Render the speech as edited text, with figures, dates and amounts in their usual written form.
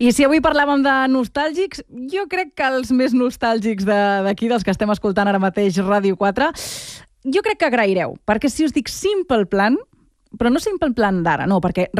I si avui parlàvem de nostàlgics, jo crec que els més nostàlgics d'aquí, dels que estem escoltant ara mateix Ràdio 4, jo crec que agraireu, perquè si us dic Simple Plan, però no Simple Plan d'ara, no, perquè